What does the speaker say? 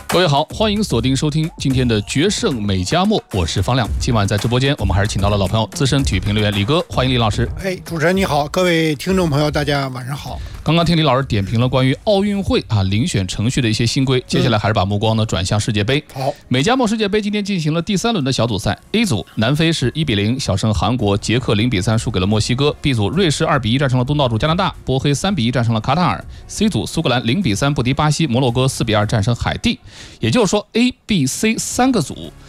各位好，欢迎锁定收听今天的决胜美加墨，我是方亮。今晚在直播间，我们还是请到了老朋友资深体育评论员李哥，欢迎李老师。 主持人你好，各位听众朋友，大家晚上好。 刚刚听李老师点评了关于奥运会遴选程序的一些新规，接下来还是把目光呢转向世界杯。 好， 美加墨世界杯今天进行了第3轮的小组赛 ，A 组南非是1-0小胜韩国，捷克0-3输给了墨西哥 ；B 组瑞士2-1战胜了东道主加拿大，波黑3-1战胜了卡塔尔 ；C 组苏格兰0-3不敌巴西，摩洛哥4-2战胜海地。也就是说 ，A、B、C 3个组